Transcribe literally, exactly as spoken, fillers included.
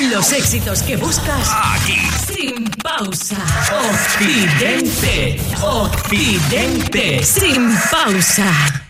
Los éxitos que buscas aquí. Sin pausa. Occidente. Occidente. Sin pausa.